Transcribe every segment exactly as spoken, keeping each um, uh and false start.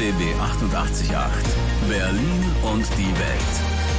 B B achtundachtzig Komma acht. Berlin und die Welt.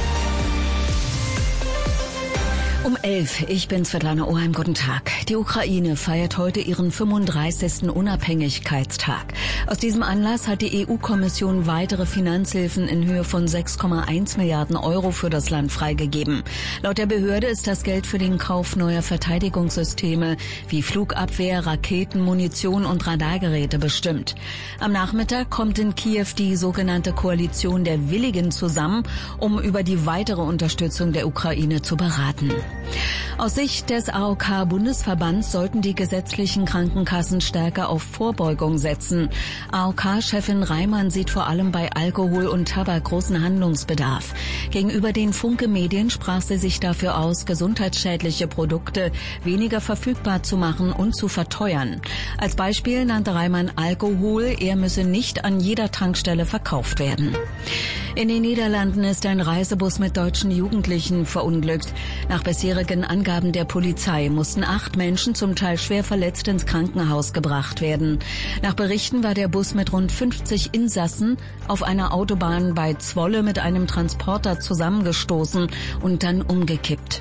Um elf, ich bin Svetlana Oheim, guten Tag. Die Ukraine feiert heute ihren fünfunddreißigsten Unabhängigkeitstag. Aus diesem Anlass hat die E U-Kommission weitere Finanzhilfen in Höhe von sechs Komma eins Milliarden Euro für das Land freigegeben. Laut der Behörde ist das Geld für den Kauf neuer Verteidigungssysteme wie Flugabwehr, Raketen, Munition und Radargeräte bestimmt. Am Nachmittag kommt in Kiew die sogenannte Koalition der Willigen zusammen, um über die weitere Unterstützung der Ukraine zu beraten. Aus Sicht des A O K-Bundesverbands sollten die gesetzlichen Krankenkassen stärker auf Vorbeugung setzen. A O K-Chefin Reimann sieht vor allem bei Alkohol und Tabak großen Handlungsbedarf. Gegenüber den Funke-Medien sprach sie sich dafür aus, gesundheitsschädliche Produkte weniger verfügbar zu machen und zu verteuern. Als Beispiel nannte Reimann Alkohol, er müsse nicht an jeder Tankstelle verkauft werden. In den Niederlanden ist ein Reisebus mit deutschen Jugendlichen verunglückt. Nach bisherigen Angaben der Polizei mussten acht Menschen zum Teil schwer verletzt ins Krankenhaus gebracht werden. Nach Berichten war der Bus mit rund fünfzig Insassen auf einer Autobahn bei Zwolle mit einem Transporter zusammengestoßen und dann umgekippt.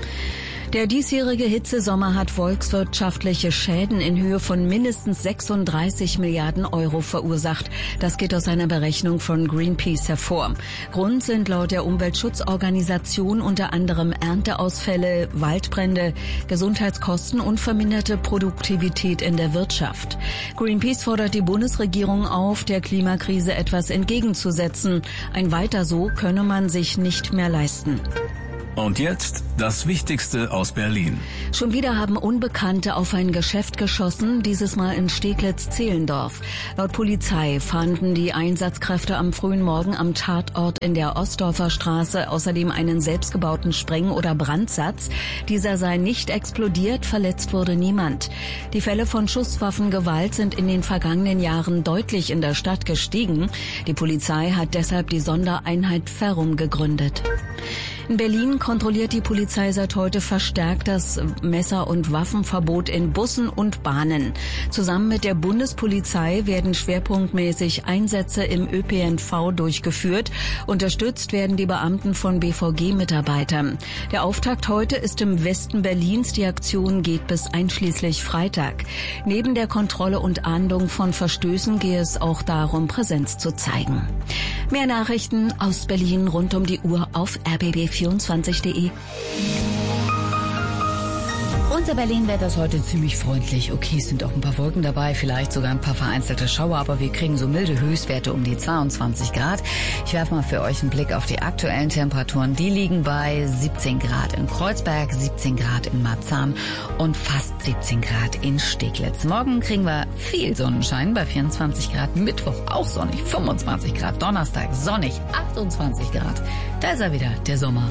Der diesjährige Hitzesommer hat volkswirtschaftliche Schäden in Höhe von mindestens sechsunddreißig Milliarden Euro verursacht. Das geht aus einer Berechnung von Greenpeace hervor. Grund sind laut der Umweltschutzorganisation unter anderem Ernteausfälle, Waldbrände, Gesundheitskosten und verminderte Produktivität in der Wirtschaft. Greenpeace fordert die Bundesregierung auf, der Klimakrise etwas entgegenzusetzen. Ein Weiter so könne man sich nicht mehr leisten. Und jetzt das Wichtigste aus Berlin. Schon wieder haben Unbekannte auf ein Geschäft geschossen, dieses Mal in Steglitz-Zehlendorf. Laut Polizei fanden die Einsatzkräfte am frühen Morgen am Tatort in der Ostdorfer Straße außerdem einen selbstgebauten Spreng- oder Brandsatz. Dieser sei nicht explodiert, verletzt wurde niemand. Die Fälle von Schusswaffengewalt sind in den vergangenen Jahren deutlich in der Stadt gestiegen. Die Polizei hat deshalb die Sondereinheit Ferrum gegründet. In Berlin kontrolliert die Polizei seit heute verstärkt das Messer- und Waffenverbot in Bussen und Bahnen. Zusammen mit der Bundespolizei werden schwerpunktmäßig Einsätze im Ö P N V durchgeführt. Unterstützt werden die Beamten von B V G-Mitarbeitern. Der Auftakt heute ist im Westen Berlins. Die Aktion geht bis einschließlich Freitag. Neben der Kontrolle und Ahndung von Verstößen gehe es auch darum, Präsenz zu zeigen. Mehr Nachrichten aus Berlin rund um die Uhr auf R B B vierundzwanzig punkt de. Unser Berlin-Wetter ist heute ziemlich freundlich. Okay, es sind auch ein paar Wolken dabei, vielleicht sogar ein paar vereinzelte Schauer, aber wir kriegen so milde Höchstwerte um die zweiundzwanzig Grad. Ich werfe mal für euch einen Blick auf die aktuellen Temperaturen. Die liegen bei siebzehn Grad in Kreuzberg, siebzehn Grad in Marzahn und fast siebzehn Grad in Steglitz. Morgen kriegen wir viel Sonnenschein bei vierundzwanzig Grad, Mittwoch auch sonnig, fünfundzwanzig Grad, Donnerstag sonnig, achtundzwanzig Grad. Da ist er wieder, der Sommer.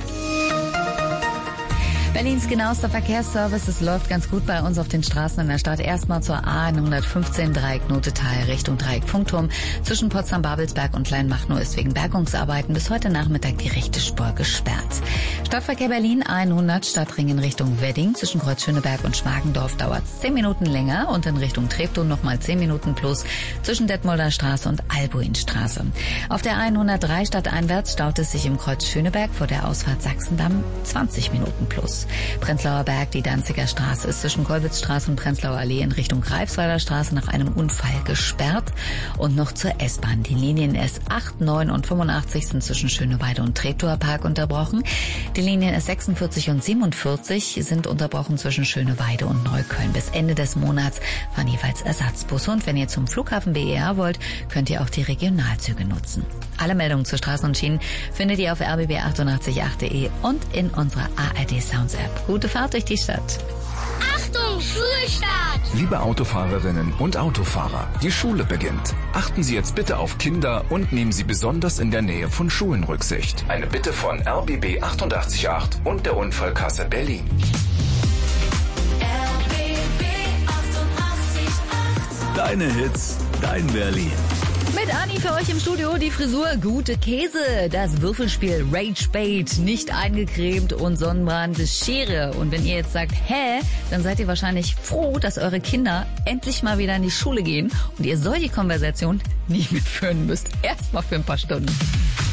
Berlins genauester Verkehrsservice. Es läuft ganz gut bei uns auf den Straßen in der Stadt. Erstmal zur A hundertfünfzehn Dreieck Notetal Richtung Dreieck Funkturm. Zwischen Potsdam-Babelsberg und Kleinmachnow ist wegen Bergungsarbeiten bis heute Nachmittag die rechte Spur gesperrt. Stadtverkehr Berlin hundert Stadtring in Richtung Wedding. Zwischen Kreuz Schöneberg und Schmargendorf dauert es zehn Minuten länger und in Richtung Treptow nochmal zehn Minuten plus zwischen Detmolder Straße und Albuinstraße. Auf der hundertdrei stadteinwärts staut es sich im Kreuz Schöneberg vor der Ausfahrt Sachsendamm zwanzig Minuten plus. Prenzlauer Berg, die Danziger Straße ist zwischen Kolwitzstraße und Prenzlauer Allee in Richtung Greifswalder Straße nach einem Unfall gesperrt. Und noch zur S-Bahn. Die Linien S acht, neun und fünfundachtzig sind zwischen Schöneweide und Treptower Park unterbrochen. Die Linien S sechsundvierzig und siebenundvierzig sind unterbrochen zwischen Schöneweide und Neukölln. Bis Ende des Monats fahren jeweils Ersatzbusse. Und wenn ihr zum Flughafen B E R wollt, könnt ihr auch die Regionalzüge nutzen. Alle Meldungen zu Straßen und Schienen findet ihr auf r b b achtundachtzig Komma acht punkt de und in unserer A R D Sounds App. Gute Fahrt durch die Stadt. Achtung, Schulstart! Liebe Autofahrerinnen und Autofahrer, die Schule beginnt. Achten Sie jetzt bitte auf Kinder und nehmen Sie besonders in der Nähe von Schulen Rücksicht. Eine Bitte von R B B achtundachtzig Komma acht und der Unfallkasse Berlin. R B B achtundachtzig Komma acht. Deine Hits, dein Berlin. Mit Anni für euch im Studio die Frisur Gute Käse, das Würfelspiel Rage Bait, nicht eingecremt und Sonnenbrand Schere. Und wenn ihr jetzt sagt, hä, dann seid ihr wahrscheinlich froh, dass eure Kinder endlich mal wieder in die Schule gehen und ihr solche Konversationen nicht mitführen müsst. Erstmal für ein paar Stunden.